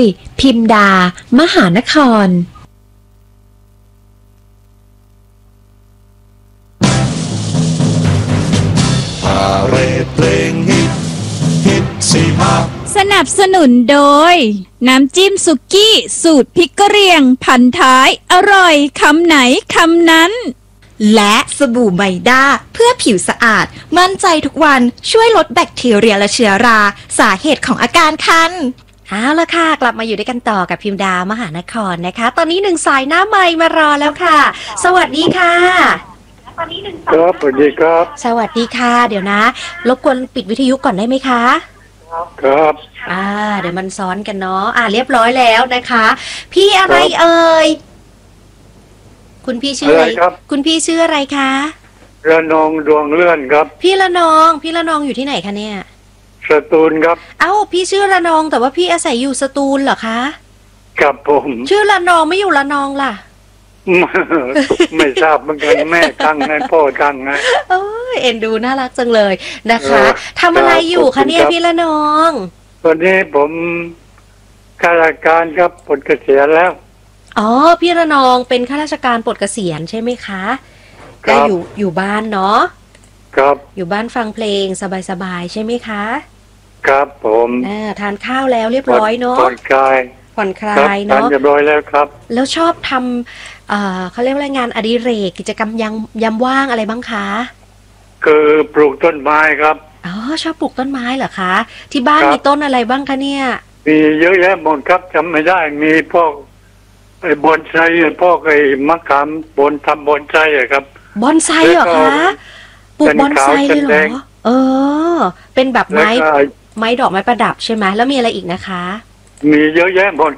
พิมดามหานครพาเรดเพลงฮิตสิมาสนับสนุนโดยน้ำจิ้มสุกี้สูตรพริกกะเหรี่ยงพันท้ายอร่อยคำไหนคำนั้นและสบู่ไมด้าเพื่อผิวสะอาดมั่นใจทุกวันช่วยลดแบคทีเรียและเชื้อราสาเหตุของอาการคันเอาละค่ะกลับมาอยู่ด้วยกันต่อกับพิมดามหานครนะคะตอนนี้หนึ่งสายหน้าไมค์มารอแล้วค่ะ สวัสดีค่ะครับสวัสดีครับสวัสดีค่ะเดี๋ยวนะรบกวนปิดวิทยุก่อนได้ไหมคะครับเดี๋ยวมันซ้อนกันเนาะเรียบร้อยแล้วนะคะพี่อะไรเอ่ยคุณพี่ชื่ออะไรครับคุณพี่ชื่ออะไรคะระนองดวงเลื่อนครับพี่ละนองอยู่ที่ไหนคะเนี่ยสตูลครับพี่ชื่อละนองแต่ว่าพี่อาศัยอยู่สตูลเหรอคะครับผมชื่อละนองไม่อยู่ละนองล่ะไม่ทราบเหมือนกันแม่ตั้งไงพ่อตั้งไงเอ็นดูน่ารักจังเลยนะคะทำอะไรอยู่คะเนี่ยพี่ละนองตอนนี้ผมข้าราชการครับปลดเกษียณแล้วพี่ละนองเป็นข้าราชการปลดเกษียณใช่ไหมคะก็อยู่บ้านเนาะครับอยู่บ้านฟังเพลงสบายๆใช่ไหมคะครับผมทานข้าวแล้วเรียบร้อยเนาะผ่อนคลายเนาะเรียบร้อยแล้วครับแล้วชอบทำเขาเรียกว่างานอดิเรกกิจกรรมยามว่างอะไรบ้างคะคือปลูกต้นไม้ครับชอบปลูกต้นไม้เหรอคะที่บ้านมีต้นอะไรบ้างคะเนี่ยมีเยอะแยะหมดครับจำไม่ได้มีพวกไอ้บอนไซพวกไอ้มะขามทำบอนไซอะครับบอนไซเหรอคะปลูกบอนไซเหรอเป็นแบบไม้ดอกไม้ประดับใช่ไหมแล้วมีอะไรอีกนะคะมีเยอะแยะหมด